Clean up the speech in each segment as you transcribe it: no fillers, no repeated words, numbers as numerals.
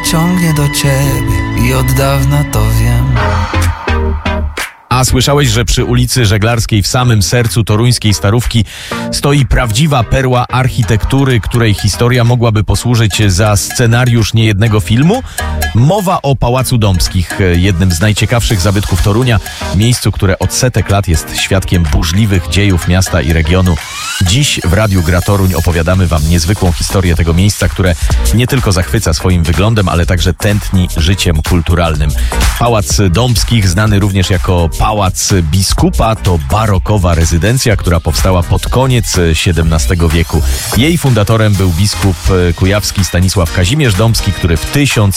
ciągnie do ciebie i od dawna to wiem. A słyszałeś, że przy ulicy Żeglarskiej w samym sercu toruńskiej Starówki stoi prawdziwa perła architektury, której historia mogłaby posłużyć za scenariusz niejednego filmu? Mowa o Pałacu Dąbskich, jednym z najciekawszych zabytków Torunia, miejscu, które od setek lat jest świadkiem burzliwych dziejów miasta i regionu. Dziś w Radiu Gra Toruń opowiadamy wam niezwykłą historię tego miejsca, które nie tylko zachwyca swoim wyglądem, ale także tętni życiem kulturalnym. Pałac Dąbskich, znany również jako Pałac Biskupa, to barokowa rezydencja, która powstała pod koniec XVII wieku. Jej fundatorem był biskup kujawski Stanisław Kazimierz Dąbski, który w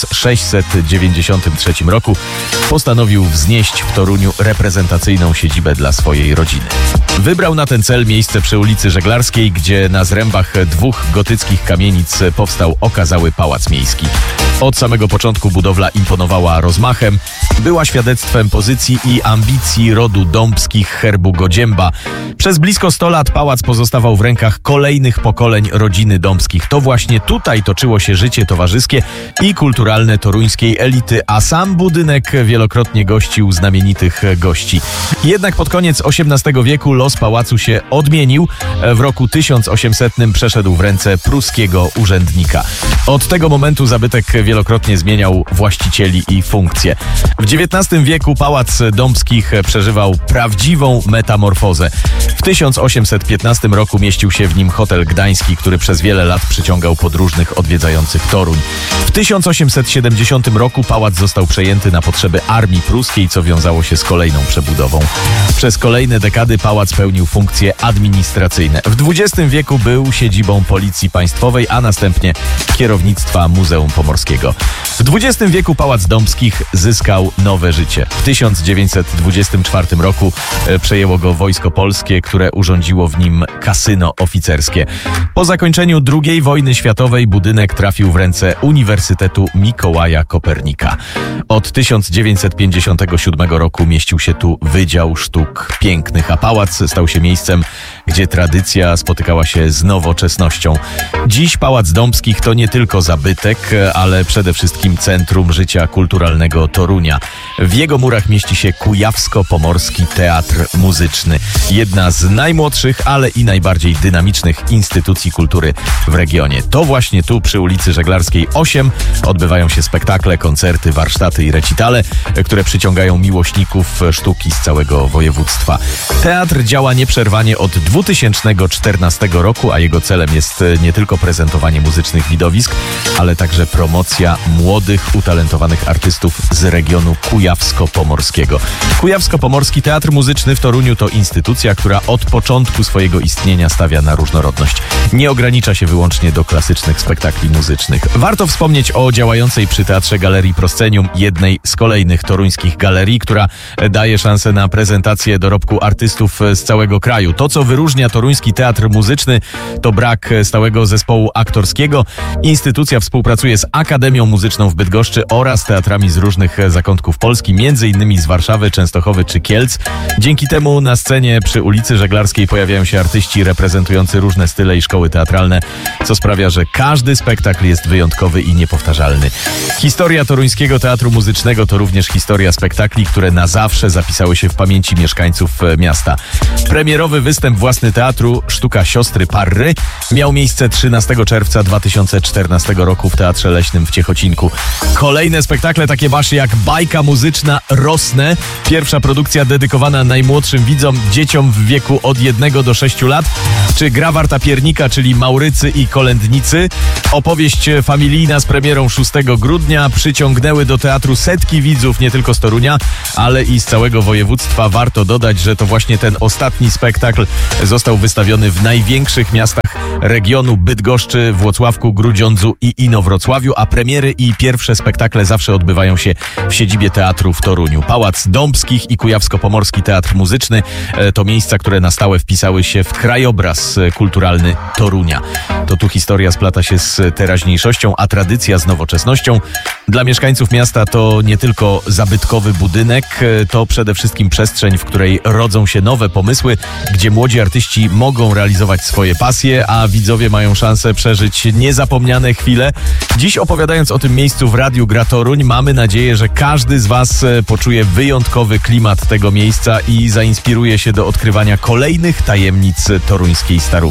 1693 roku postanowił wznieść w Toruniu reprezentacyjną siedzibę dla swojej rodziny. Wybrał na ten cel miejsce przy ulicy Żeglarskiej, gdzie na zrębach dwóch gotyckich kamienic powstał okazały pałac miejski. Od samego początku budowla imponowała rozmachem, była świadectwem pozycji i ambicji rodu Dąbskich herbu Godzięba. Przez blisko 100 lat pałac pozostawał w rękach kolejnych pokoleń rodziny Dąbskich. To właśnie tutaj toczyło się życie towarzyskie i kulturalne toruńskiej elity, a sam budynek wielokrotnie gościł znamienitych gości. Jednak pod koniec XVIII wieku los pałacu się odmienił. W roku 1800 przeszedł w ręce pruskiego urzędnika. Od tego momentu zabytek wielokrotnie zmieniał właścicieli i funkcje. W XIX wieku Pałac Dąbskich przeżywał prawdziwą metamorfozę. W 1815 roku mieścił się w nim hotel gdański, który przez wiele lat przyciągał podróżnych odwiedzających Toruń. W 1870 roku pałac został przejęty na potrzeby armii pruskiej, co wiązało się z kolejną przebudową. Przez kolejne dekady pałac pełnił funkcje administracyjne. W XX wieku był siedzibą Policji Państwowej, a następnie kierownictwa Muzeum Pomorskiego. W XX wieku Pałac Dąbskich zyskał nowe życie. W 1924 roku przejęło go Wojsko Polskie, które urządziło w nim kasyno oficerskie. Po zakończeniu II wojny światowej budynek trafił w ręce Uniwersytetu Mikołaja Kopernika. Od 1957 roku mieścił się tu Wydział Sztuk Pięknych, a pałac stał się miejscem, gdzie tradycja spotykała się z nowoczesnością. Dziś Pałac Dąbskich to nie tylko zabytek, ale przede wszystkim centrum życia kulturalnego Torunia. W jego murach mieści się Kujawsko-Pomorski Teatr Muzyczny. Jedna z najmłodszych, ale i najbardziej dynamicznych instytucji kultury w regionie. To właśnie tu przy ulicy Żeglarskiej 8 odbywają się spektakle, koncerty, warsztaty i recitale, które przyciągają miłośników sztuki z całego województwa. Teatr działa nieprzerwanie od 2014 roku, a jego celem jest nie tylko prezentowanie muzycznych widowisk, ale także promocja młodych, utalentowanych artystów z regionu kujawsko-pomorskiego. Kujawsko-Pomorski Teatr Muzyczny w Toruniu to instytucja, która od początku swojego istnienia stawia na różnorodność. Nie ogranicza się wyłącznie do klasycznych spektakli muzycznych. Warto wspomnieć o działającej przy Teatrze Galerii Proscenium, jednej z kolejnych toruńskich galerii, która daje szansę na prezentację dorobku artystów z całego kraju. To, co wyróżnia toruński teatr muzyczny, to brak stałego zespołu aktorskiego. Instytucja współpracuje z Akademią Muzyczną w Bydgoszczy oraz teatrami z różnych zakątków Polski, m.in. z Warszawy, Częstochowy czy Kielc. Dzięki temu na scenie przy ulicy Żeglarskiej pojawiają się artyści reprezentujący różne style i szkoły teatralne, co sprawia, że każdy spektakl jest wyjątkowy i niepowtarzalny. Historia toruńskiego teatru muzycznego to również historia spektakli, które na zawsze zapisały się w pamięci mieszkańców miasta. Premierowy występ Własny Teatru Sztuka Siostry Parry miał miejsce 13 czerwca 2014 roku w Teatrze Leśnym w Ciechocinku. Kolejne spektakle takie wasze jak Bajka muzyczna Rosnę, pierwsza produkcja dedykowana najmłodszym widzom, dzieciom w wieku od 1 do 6 lat, czy Gra Warta Piernika, czyli Maurycy i Kolędnicy. Opowieść familijna z premierą 6 grudnia przyciągnęły do teatru setki widzów nie tylko z Torunia, ale i z całego województwa. Warto dodać, że to właśnie ten ostatni spektakl został wystawiony w największych miastach regionu: Bydgoszczy, Włocławku, Grudziądzu i Inowrocławiu, a premiery i pierwsze spektakle zawsze odbywają się w siedzibie teatru w Toruniu. Pałac Dąbskich i Kujawsko-Pomorski Teatr Muzyczny to miejsca, które na stałe wpisały się w krajobraz kulturalny Torunia. To tu historia splata się z teraźniejszością, a tradycja z nowoczesnością. Dla mieszkańców miasta to nie tylko zabytkowy budynek, to przede wszystkim przestrzeń, w której rodzą się nowe pomysły, gdzie młodzi artyści artyści mogą realizować swoje pasje, a widzowie mają szansę przeżyć niezapomniane chwile. Dziś opowiadając o tym miejscu w Radiu Gra Toruń, mamy nadzieję, że każdy z Was poczuje wyjątkowy klimat tego miejsca i zainspiruje się do odkrywania kolejnych tajemnic toruńskiej starówki.